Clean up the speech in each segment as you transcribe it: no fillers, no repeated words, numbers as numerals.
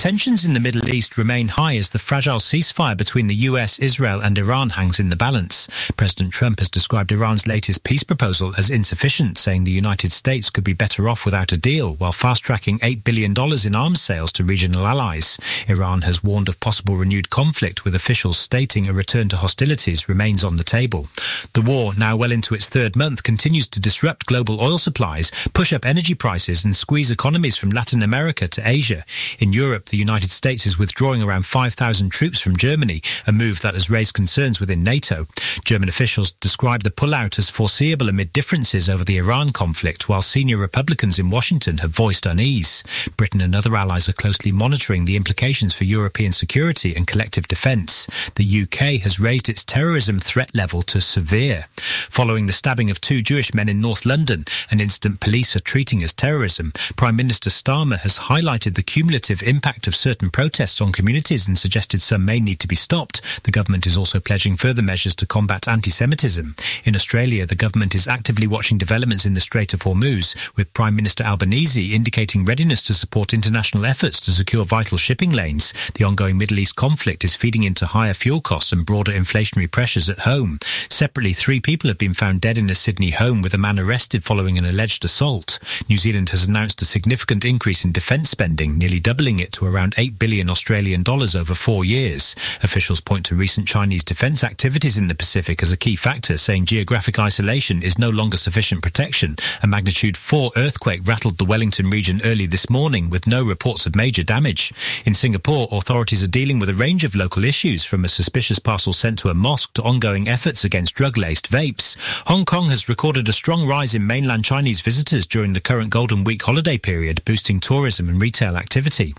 Tensions in the Middle East remain high as the fragile ceasefire between the US, Israel and Iran hangs in the balance. President Trump has described Iran's latest peace proposal as insufficient, saying the United States could be better off without a deal, while fast-tracking $8 billion in arms sales to regional allies. Iran has warned of possible renewed conflict, with officials stating a return to hostilities remains on the table. The war, now well into its third month, continues to disrupt global oil supplies, push up energy prices and squeeze economies from Latin America to Asia. In Europe, the United States is withdrawing around 5,000 troops from Germany, a move that has raised concerns within NATO. German officials describe the pullout as foreseeable amid differences over the Iran conflict, while senior Republicans in Washington have voiced unease. Britain and other allies are closely monitoring the implications for European security and collective defence. The UK has raised its terrorism threat level to severe. Following the stabbing of 2 Jewish men in North London, an incident police are treating as terrorism, Prime Minister Starmer has highlighted the cumulative impact of certain protests on communities and suggested some may need to be stopped. The government is also pledging further measures to combat anti-Semitism. In Australia, the government is actively watching developments in the Strait of Hormuz, with Prime Minister Albanese indicating readiness to support international efforts to secure vital shipping lanes. The ongoing Middle East conflict is feeding into higher fuel costs and broader inflationary pressures at home. Separately, 3 people have been found dead in a Sydney home, with a man arrested following an alleged assault. New Zealand has announced a significant increase in defence spending, nearly doubling it to around $8 billion Australian dollars over 4 years. Officials point to recent Chinese defence activities in the Pacific as a key factor, saying geographic isolation is no longer sufficient protection. A magnitude 4 earthquake rattled the Wellington region early this morning, with no reports of major damage. In Singapore, authorities are dealing with a range of local issues, from a suspicious parcel sent to a mosque to ongoing efforts against drug-laced vapes. Hong Kong has recorded a strong rise in mainland Chinese visitors during the current Golden Week holiday period, boosting tourism and retail activity.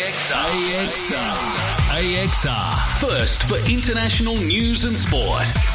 AXR. First for international news and sport.